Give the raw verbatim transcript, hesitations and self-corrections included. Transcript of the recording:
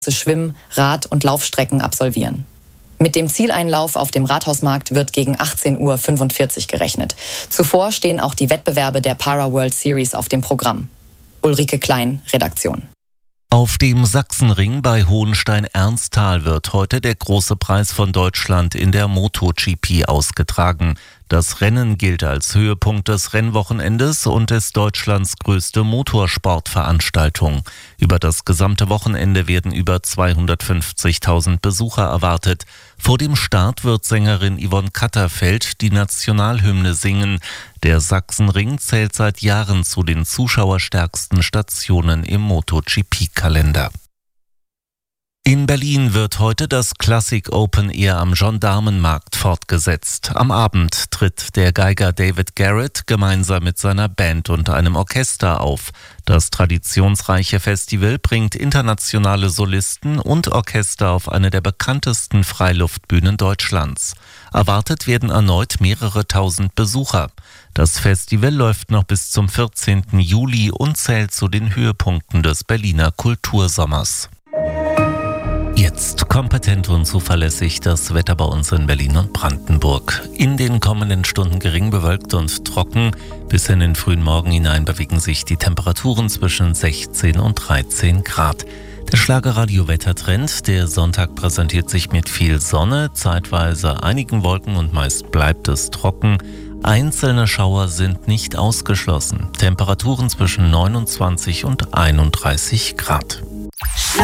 Schwimm-, Rad- und Laufstrecken absolvieren. Mit dem Zieleinlauf auf dem Rathausmarkt wird gegen achtzehn Uhr fünfundvierzig gerechnet. Zuvor stehen auch die Wettbewerbe der Para World Series auf dem Programm. Ulrike Klein, Redaktion. Auf dem Sachsenring bei Hohenstein-Ernsthal wird heute der große Preis von Deutschland in der MotoGP ausgetragen. Das Rennen gilt als Höhepunkt des Rennwochenendes und ist Deutschlands größte Motorsportveranstaltung. Über das gesamte Wochenende werden über zweihundertfünfzigtausend Besucher erwartet. Vor dem Start wird Sängerin Yvonne Katterfeld die Nationalhymne singen. Der Sachsenring zählt seit Jahren zu den zuschauerstärksten Stationen im MotoGP-Kalender. In Berlin wird heute das Classic Open Air am Gendarmenmarkt fortgesetzt. Am Abend tritt der Geiger David Garrett gemeinsam mit seiner Band und einem Orchester auf. Das traditionsreiche Festival bringt internationale Solisten und Orchester auf eine der bekanntesten Freiluftbühnen Deutschlands. Erwartet werden erneut mehrere tausend Besucher. Das Festival läuft noch bis zum vierzehnten Juli und zählt zu den Höhepunkten des Berliner Kultursommers. Jetzt kompetent und zuverlässig das Wetter bei uns in Berlin und Brandenburg. In den kommenden Stunden gering bewölkt und trocken. Bis in den frühen Morgen hinein bewegen sich die Temperaturen zwischen sechzehn und dreizehn Grad. Der Schlagerradio-Wettertrend, der Sonntag präsentiert sich mit viel Sonne, zeitweise einigen Wolken und meist bleibt es trocken. Einzelne Schauer sind nicht ausgeschlossen. Temperaturen zwischen neunundzwanzig und einunddreißig Grad.